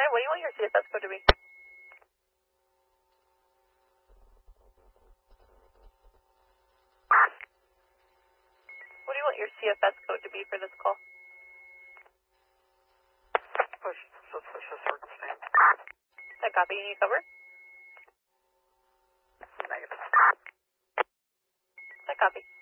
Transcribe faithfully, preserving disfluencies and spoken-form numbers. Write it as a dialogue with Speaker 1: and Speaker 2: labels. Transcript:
Speaker 1: what do you want your C F S code to be? What do you want your C F S code to be for this call?
Speaker 2: Push, suspicious circumstance.
Speaker 1: I copy. You need cover?
Speaker 2: Negative.
Speaker 1: I copy.